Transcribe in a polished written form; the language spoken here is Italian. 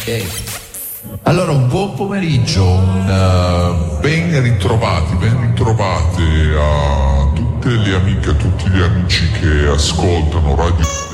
Allora, un buon pomeriggio, ben ritrovate a tutte le amiche, a tutti gli amici che ascoltano Radio